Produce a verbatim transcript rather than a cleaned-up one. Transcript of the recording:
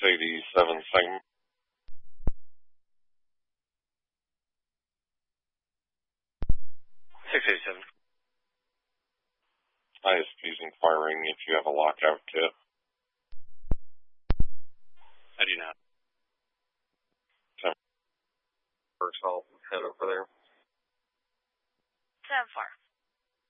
eighty-seven segment. six eighty-seven. I S P's inquiring if you have a lockout kit. I do not. First, I'll head over there. seven four.